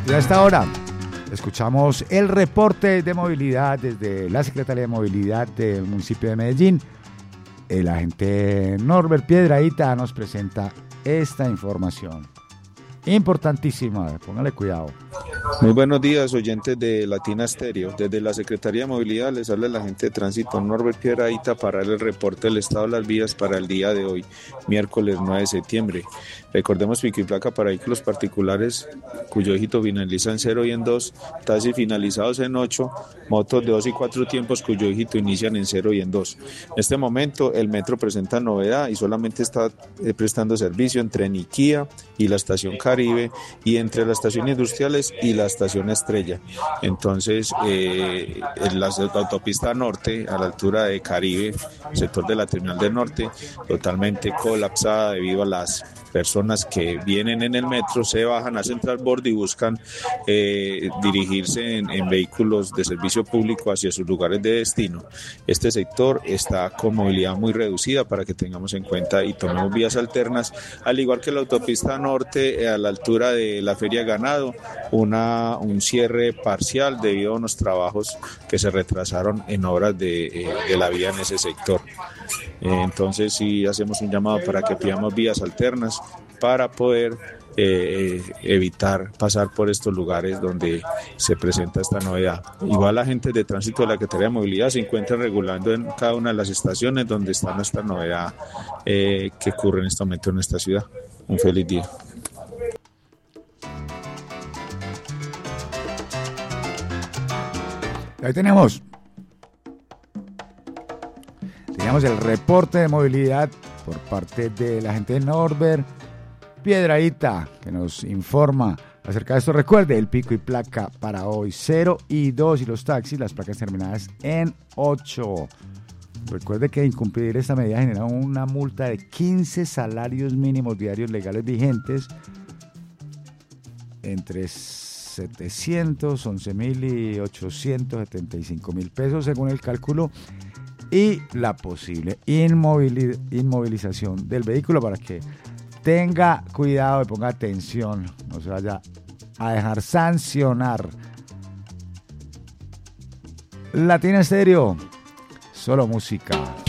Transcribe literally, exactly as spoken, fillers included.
Y a esta hora escuchamos el reporte de movilidad desde la Secretaría de Movilidad del municipio de Medellín. El agente Norbert Piedrahita nos presenta esta información. Importantísima, póngale cuidado. Muy buenos días, oyentes de Latina Estéreo. Desde la Secretaría de Movilidad les habla el agente de tránsito Norbert Piedrahita para el reporte del estado de las vías para el día de hoy, miércoles nueve de septiembre. Recordemos pico y placa para vehículos particulares cuyo dígito finaliza en cero y en dos, taxis finalizados en ocho, motos de dos y cuatro tiempos cuyo dígito inician en cero y en dos. En este momento el metro presenta novedad y solamente está eh, prestando servicio entre Niquía y la estación Caribe y entre las estaciones industriales y la estación Estrella. Entonces eh, en la autopista norte a la altura de Caribe, sector de la terminal del norte, totalmente colapsada debido a las personas que vienen en el metro, se bajan a Central Board y buscan eh, dirigirse en, en vehículos de servicio público hacia sus lugares de destino. Este sector está con movilidad muy reducida para que tengamos en cuenta y tomemos vías alternas, al igual que la autopista norte eh, a la altura de la Feria Ganado, una, un cierre parcial debido a unos trabajos que se retrasaron en obras de, eh, de la vía en ese sector. Eh, entonces sí hacemos un llamado para que pidamos vías alternas para poder eh, evitar pasar por estos lugares donde se presenta esta novedad. Igual agentes de tránsito de la Secretaría de Movilidad se encuentran regulando en cada una de las estaciones donde está nuestra novedad eh, que ocurre en este momento en nuestra ciudad. Un feliz día. Ahí tenemos. Teníamos el reporte de movilidad por parte de la agente Norbert Piedrahita, que nos informa acerca de esto. Recuerde, el pico y placa para hoy cero y dos y los taxis, las placas terminadas en ocho. Recuerde que incumplir esta medida genera una multa de quince salarios mínimos diarios legales vigentes entre setecientos once mil y ochocientos setenta y cinco mil pesos según el cálculo, y la posible inmovili- inmovilización del vehículo, para que tenga cuidado y ponga atención, no se vaya a dejar sancionar. Latina Estéreo, solo música.